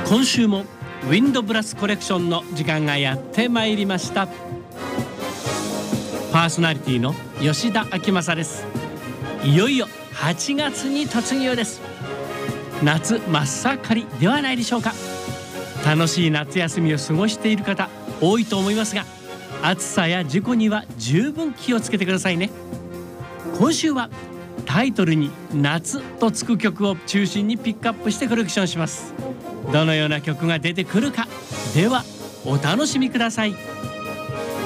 今週もウィンドブラスコレクションの時間がやってまいりました。パーソナリティの吉田明正です。いよいよ8月に突入です。夏真っ盛りではないでしょうか。楽しい夏休みを過ごしている方多いと思いますが、暑さや事故には十分気をつけてくださいね。今週はタイトルに夏とつく曲を中心にピックアップしてコレクションします。どのような曲が出てくるか、ではお楽しみください。